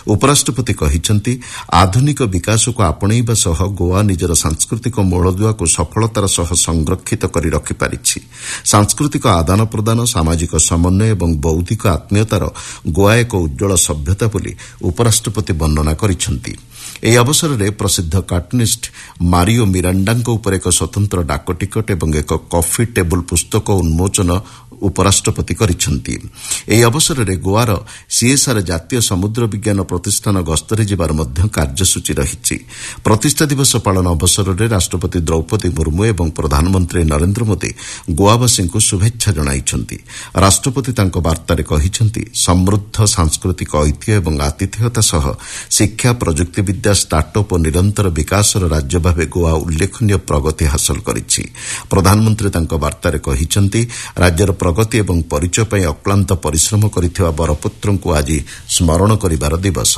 ଉପରାଷ୍ଟ୍ରପତି କହିଛନ୍ତି ଆଧୁନିକ ବିକାଶକୁ ଆପଣେଇବା ସହ ଗୋଆ ନିଜର ସାଂସ୍କୃତିକ ମୂଳଦୁଆକୁ ସଫଳତାର ସହ ସଂରକ୍ଷିତ କରି ରଖିପାରିଛି। ସାଂସ୍କୃତିକ ଆଦାନ ପ୍ରଦାନ, ସାମାଜିକ ସମନ୍ୱୟ ଏବଂ ବୌଦ୍ଧିକ ଆତ୍ମୀୟତାର ଗୋଆ ଏକ ଉଜ୍ଜଳ ସଭ୍ୟତା ବୋଲି ଉପରାଷ୍ଟ୍ରପତି ବର୍ଣ୍ଣନା କରିଛନ୍ତି। ଏହି ଅବସରରେ ପ୍ରସିଦ୍ଧ କାର୍ଟୁନିଷ୍ଟ ମାରିଓ ମିରାଣ୍ଡାଙ୍କ ଉପରେ ଏକ ସ୍ୱତନ୍ତ୍ର ଡାକଟିକଟ ଏବଂ ଏକ କଫି ଟେବୁଲ ପୁସ୍ତକ ଉନ୍ମୋଚନ ଉପରାଷ୍ଟ୍ରପତି କରିଛନ୍ତି। ଏହି ଅବସରରେ ଗୋଆର ସିଏସ୍ଆର୍ ଜାତୀୟ ସମୁଦ୍ର ବିଜ୍ଞାନ ପ୍ରତିଷ୍ଠାନ ଗସ୍ତରେ ଯିବାର ମଧ୍ୟ କାର୍ଯ୍ୟସୂଚୀ ରହିଛି। ପ୍ରତିଷ୍ଠା ଦିବସ ପାଳନ ଅବସରରେ ରାଷ୍ଟ୍ରପତି ଦ୍ରୌପଦୀ ମୁର୍ମୁ ଏବଂ ପ୍ରଧାନମନ୍ତ୍ରୀ ନରେନ୍ଦ୍ର ମୋଦି ଗୋଆବାସୀଙ୍କୁ ଶୁଭେଚ୍ଛା ଜଣାଇଛନ୍ତି। ରାଷ୍ଟ୍ରପତି ତାଙ୍କ ବାର୍ତ୍ତାରେ କହିଛନ୍ତି ସମୃଦ୍ଧ ସାଂସ୍କୃତିକ ଐତିହ୍ୟ ଏବଂ ଆତିଥେୟତା ସହ ଶିକ୍ଷା, ପ୍ରଯୁକ୍ତିବିଦ୍ୟା, ଷ୍ଟାର୍ଟଅପ୍ ଓ ନିରନ୍ତର ବିକାଶର ରାଜ୍ୟ ଭାବେ ଗୋଆ ଉଲ୍ଲେଖନୀୟ ପ୍ରଗତି ହାସଲ କରିଛି। ପ୍ରଧାନମନ୍ତ୍ରୀ ତାଙ୍କ ବାର୍ତ୍ତାରେ କହିଛନ୍ତି ରାଜ୍ୟର ପ୍ରଗତି ଏବଂ ପରିଚୟ ପାଇଁ ଅକ୍ଲାନ୍ତ ପରିଶ୍ରମ କରିଥିବା ବରପୁତ୍ରଙ୍କୁ ଆଜି ସ୍ମରଣ କରିବାର ଦିବସ।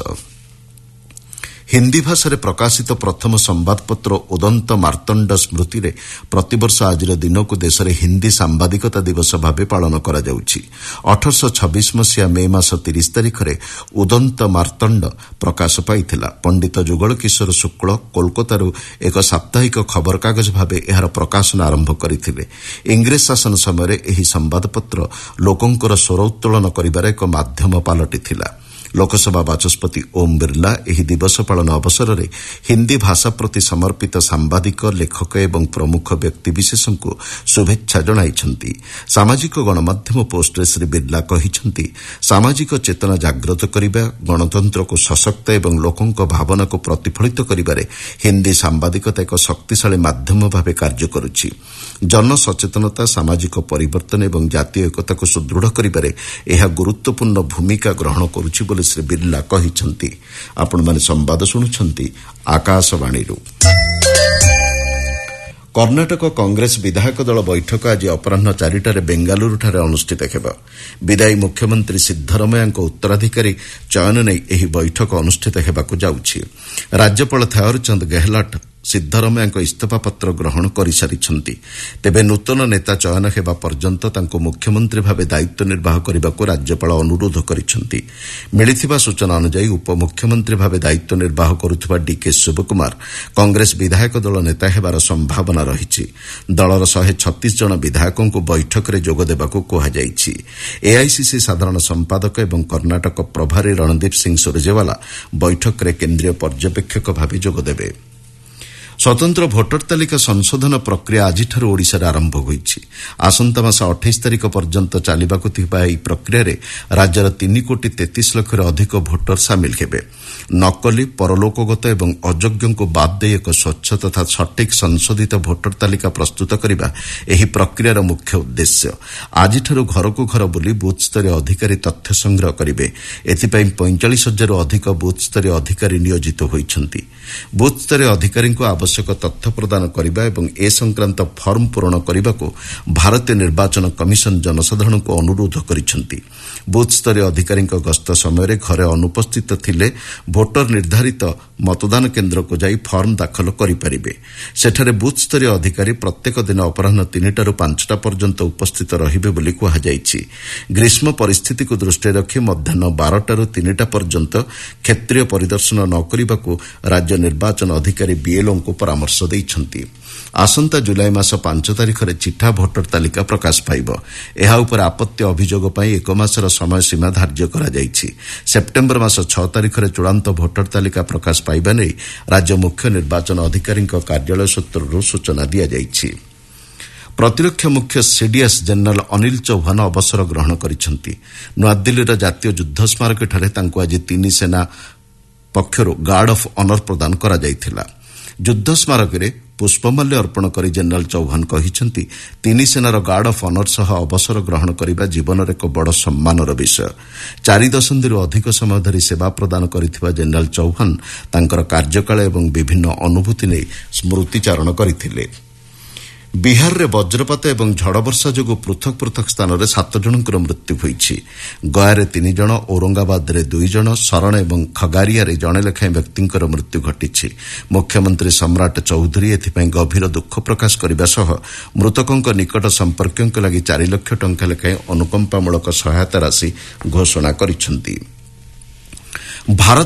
ହିନ୍ଦୀ ଭାଷାରେ ପ୍ରକାଶିତ ପ୍ରଥମ ସମ୍ବାଦପତ୍ର ଉଦନ୍ତ ମାର୍ତ୍ତଣ୍ଡ ସ୍ମୃତିରେ ପ୍ରତିବର୍ଷ ଆଜିର ଦିନକୁ ଦେଶରେ ହିନ୍ଦୀ ସାମ୍ବାଦିକତା ଦିବସ ଭାବେ ପାଳନ କରାଯାଉଛି। 1826 ମସିହା ମେ ମାସ 30 ତାରିଖରେ ଉଦନ୍ତ ମାର୍ତ୍ତଣ୍ଡ ପ୍ରକାଶ ପାଇଥିଲା। ପଣ୍ଡିତ ଯୁଗଳ କିଶୋର ଶୁକ୍ଳ କୋଲକାତାରୁ ଏକ ସାପ୍ତାହିକ ଖବରକାଗଜ ଭାବେ ଏହାର ପ୍ରକାଶନ ଆରମ୍ଭ କରିଥିଲେ। ଇଂରେଜ ଶାସନ ସମୟରେ ଏହି ସମ୍ବାଦପତ୍ର ଲୋକଙ୍କର ସ୍ୱର ଉତ୍ତୋଳନ କରିବାର ଏକ ମାଧ୍ୟମ ପାଲଟିଥିଲା। ଲୋକସଭା ବାଚସ୍ପତି ଓମ୍ ବିର୍ଲା ଏହି ଦିବସ ପାଳନ ଅବସରରେ ହିନ୍ଦୀ ଭାଷା ପ୍ରତି ସମର୍ପିତ ସାମ୍ବାଦିକ, ଲେଖକ ଏବଂ ପ୍ରମୁଖ ବ୍ୟକ୍ତିବିଶେଷଙ୍କୁ ଶୁଭେଚ୍ଛା ଜଣାଇଛନ୍ତି। ସାମାଜିକ ଗଣମାଧ୍ୟମ ପୋଷ୍ଟରେ ଶ୍ରୀ ବିର୍ଲା କହିଛନ୍ତି ସାମାଜିକ ଚେତନା ଜାଗ୍ରତ କରିବା, ଗଣତନ୍ତ୍ରକୁ ସଶକ୍ତ ଏବଂ ଲୋକଙ୍କ ଭାବନାକୁ ପ୍ରତିଫଳିତ କରିବାରେ ହିନ୍ଦୀ ସାମ୍ବାଦିକତା ଏକ ଶକ୍ତିଶାଳୀ ମାଧ୍ୟମ ଭାବେ କାର୍ଯ୍ୟ କରୁଛି। ଜନସଚେତନତା, ସାମାଜିକ ପରିବର୍ତ୍ତନ ଏବଂ ଜାତୀୟ ଏକତାକୁ ସୁଦୃଢ଼ କରିବାରେ ଏହା ଗୁରୁତ୍ୱପୂର୍ଣ୍ଣ ଭୂମିକା ଗ୍ରହଣ କରୁଛି ବୋଲି ଶ୍ରୀ ବିର୍ଲା କହିଛନ୍ତି। ଆପଣମାନେ ସମ୍ବାଦ ଶୁଣୁଛନ୍ତି ଆକାଶବାଣୀରୁ। କର୍ଣ୍ଣାଟକ କଂଗ୍ରେସ ବିଧାୟକ ଦଳ ବୈଠକ ଆଜି ଅପରାହ୍ନ 4ଟାରେ ବେଙ୍ଗାଲୁରୁଠାରେ ଅନୁଷ୍ଠିତ ହେବ। ବିଦାୟୀ ମୁଖ୍ୟମନ୍ତ୍ରୀ ସିଦ୍ଧରମୟାଙ୍କ ଉତ୍ତରାଧିକାରୀ ଚୟନ ନେଇ ଏହି ବୈଠକ ଅନୁଷ୍ଠିତ ହେବାକୁ ଯାଉଛି। ରାଜ୍ୟପାଳ ଥାଓ୍ୱରଚନ୍ଦ ଗେହଲଟ ସିଦ୍ଧରମୟାଙ୍କ ଇସ୍ତଫାପତ୍ର ଗ୍ରହଣ କରିସାରିଛନ୍ତି। ତେବେ ନୂତନ ନେତା ଚୟନ ହେବା ପର୍ଯ୍ୟନ୍ତ ତାଙ୍କୁ ମୁଖ୍ୟମନ୍ତ୍ରୀ ଭାବେ ଦାୟିତ୍ୱ ନିର୍ବାହ କରିବାକୁ ରାଜ୍ୟପାଳ ଅନୁରୋଧ କରିଛନ୍ତି। ମିଳିଥିବା ସୂଚନା ଅନୁଯାୟୀ ଉପମୁଖ୍ୟମନ୍ତ୍ରୀ ଭାବେ ଦାୟିତ୍ୱ ନିର୍ବାହ କରୁଥିବା ଡିକେ ଶିବକୁମାର କଂଗ୍ରେସ ବିଧାୟକ ଦଳ ନେତା ହେବାର ସମ୍ଭାବନା ରହିଛି। ଦଳର 136 ଜଣ ବିଧାୟକଙ୍କୁ ବୈଠକରେ ଯୋଗ ଦେବାକୁ କୁହାଯାଇଛି। ଏଆଇସିସି ସାଧାରଣ ସମ୍ପାଦକ ଏବଂ କର୍ଣ୍ଣାଟକ ପ୍ରଭାରୀ ରଣଦୀପ ସିଂ ସୁରଜେୱାଲା ବୈଠକରେ କେନ୍ଦ୍ରୀୟ ପର୍ଯ୍ୟବେକ୍ଷକ ଭାବେ ଯୋଗଦେବେ। ସ୍ୱତନ୍ତ୍ର ଭୋଟର ତାଲିକା ସଂଶୋଧନ ପ୍ରକ୍ରିୟା ଆଜିଠାରୁ ଓଡ଼ିଶାରେ ଆରମ୍ଭ ହୋଇଛି। ଆସନ୍ତା ମାସ 28 ତାରିଖ ପର୍ଯ୍ୟନ୍ତ ଚାଲିବାକୁ ଥିବା ଏହି ପ୍ରକ୍ରିୟାରେ ରାଜ୍ୟର 3,33,00,000ରୁ ଅଧିକ ଭୋଟର ସାମିଲ ହେବେ। ନକଲି, ପରଲୋକଗତ ଏବଂ ଅଯୋଗ୍ୟଙ୍କୁ ବାଦ୍ ଦେଇ ଏକ ସ୍ୱଚ୍ଛ ତଥା ସଠିକ୍ ସଂଶୋଧିତ ଭୋଟର ତାଲିକା ପ୍ରସ୍ତୁତ କରିବା ଏହି ପ୍ରକ୍ରିୟାର ମୁଖ୍ୟ ଉଦ୍ଦେଶ୍ୟ। ଆଜିଠାରୁ ଘରକୁ ଘର ବୁଲି ବୁଥ୍ସ୍ତରୀୟ ଅଧିକାରୀ ତଥ୍ୟ ସଂଗ୍ରହ କରିବେ। ଏଥିପାଇଁ 45,000ରୁ ଅଧିକ ବୁଥ୍ସ୍ତରୀୟ ଅଧିକାରୀ ନିୟୋଜିତ ହୋଇଛନ୍ତି। ବୁଥ୍ସ୍ତରୀୟ ଅଧିକାରୀଙ୍କୁ ଆବଶ୍ୟକ ତଥ୍ୟ ପ୍ରଦାନ କରିବା ଏବଂ ଏ ସଂକ୍ରାନ୍ତ ଫର୍ମ ପୂରଣ କରିବାକୁ ଭାରତୀୟ ନିର୍ବାଚନ କମିଶନ ଜନସାଧାରଣଙ୍କୁ ଅନୁରୋଧ କରିଛନ୍ତି। ବୁଥ୍ସ୍ତରୀୟ ଅଧିକାରୀଙ୍କ ଗସ୍ତ ସମୟରେ ଘରେ ଅନୁପସ୍ଥିତ ଥିଲେ ଭୋଟର ନିର୍ଦ୍ଧାରିତ ମତଦାନ କେନ୍ଦ୍ରକୁ ଯାଇ ଫର୍ମ ଦାଖଲ କରିପାରିବେ। ସେଠାରେ ବୁଥ୍ସ୍ତରୀୟ ଅଧିକାରୀ ପ୍ରତ୍ୟେକ ଦିନ ଅପରାହ୍ନ 3ଟାରୁ 5ଟା ପର୍ଯ୍ୟନ୍ତ ଉପସ୍ଥିତ ରହିବେ ବୋଲି କୁହାଯାଇଛି। ଗ୍ରୀଷ୍ମ ପରିସ୍ଥିତିକୁ ଦୃଷ୍ଟିରେ ରଖି ମଧ୍ୟାହ୍ନ 12ଟାରୁ 3ଟା ପର୍ଯ୍ୟନ୍ତ କ୍ଷେତ୍ରୀୟ ପରିଦର୍ଶନ ନ କରିବାକୁ ରାଜ୍ୟ ନିର୍ବାଚନ ଅଧିକାରୀ ବିଏଲ୍ଓଙ୍କୁ ପରାମର୍ଶ ଦେଇଛନ୍ତି। ଆସନ୍ତା ଜୁଲାଇ ମାସ 5 ତାରିଖରେ ଚିଠା ଭୋଟର ତାଲିକା ପ୍ରକାଶ ପାଇବ। ଏହା ଉପରେ ଆପତ୍ତି ଅଭିଯୋଗ ପାଇଁ 1 ମାସର ସମୟସୀମା ଧାର୍ଯ୍ୟ କରାଯାଇଛି। ସେପ୍ଟେମ୍ବର ମାସ 6 ତାରିଖରେ ଚୂଡ଼ାନ୍ତ ଭୋଟର ତାଲିକା ପ୍ରକାଶ ପାଇବା ନେଇ ରାଜ୍ୟ ମୁଖ୍ୟ ନିର୍ବାଚନ ଅଧିକାରୀଙ୍କ କାର୍ଯ୍ୟାଳୟ ସୂତ୍ରରୁ ସୂଚନା ଦିଆଯାଇଛି। ପ୍ରତିରକ୍ଷା ମୁଖ୍ୟ ସିଡିଏସ୍ ଜେନେରାଲ ଅନିଲ ଚୌହାନ ଅବସର ଗ୍ରହଣ କରିଛନ୍ତି। ନୂଆଦିଲ୍ଲୀର ଜାତୀୟ ଯୁଦ୍ଧ ସ୍ମାରକୀଠାରେ ତାଙ୍କୁ ଆଜି 3 ସେନା ପକ୍ଷରୁ ଗାର୍ଡ ଅଫ୍ ଅନର ପ୍ରଦାନ କରାଯାଇଥିଲା। ଯୁଦ୍ଧ ସ୍ମାରକୀରେ ପୁଷ୍ପମାଲ୍ୟ ଅର୍ପଣ କରି ଜେନେରାଲ ଚୌହାନ କହିଛନ୍ତି 3 ସେନାର ଗାର୍ଡ ଅଫ୍ ଅନର ସହ ଅବସର ଗ୍ରହଣ କରିବା ଜୀବନର ଏକ ବଡ଼ ସମ୍ମାନର ବିଷୟ। 4 ଦଶନ୍ଧିରୁ ଅଧିକ ସମୟ ଧରି ସେବା ପ୍ରଦାନ କରିଥିବା ଜେନେରାଲ ଚୌହାନ ତାଙ୍କର କାର୍ଯ୍ୟକାଳ ଏବଂ ବିଭିନ୍ନ ଅନୁଭୂତି ନେଇ ସ୍ମୃତିଚାରଣ କରିଥିଲେ। ବିହାରରେ ବଜ୍ରପାତ ଏବଂ ଝଡ଼ ବର୍ଷା ଯୋଗୁଁ ପୃଥକ ପୃଥକ ସ୍ଥାନରେ 7 ଜଣଙ୍କର ମୃତ୍ୟୁ ହୋଇଛି। ଗୟାରେ 3 ଜଣ, ଔରଙ୍ଗାବାଦରେ 2 ଜଣ, ଶରଣ ଏବଂ ଖଗାରିଆରେ ଜଣେ ଲେଖାଏଁ ବ୍ୟକ୍ତିଙ୍କର ମୃତ୍ୟୁ ଘଟିଛି। ମୁଖ୍ୟମନ୍ତ୍ରୀ ସମ୍ରାଟ ଚୌଧୁରୀ ଏଥିପାଇଁ ଗଭୀର ଦୁଃଖ ପ୍ରକାଶ କରିବା ସହ ମୃତକଙ୍କ ନିକଟ ସମ୍ପର୍କୀୟଙ୍କ ଲାଗି 4 ଲକ୍ଷ ଟଙ୍କା ଲେଖାଏଁ ଅନୁକମ୍ପାମୂଳକ ସହାୟତା ରାଶି ଘୋଷଣା କରିଛନ୍ତି। ଭାରତ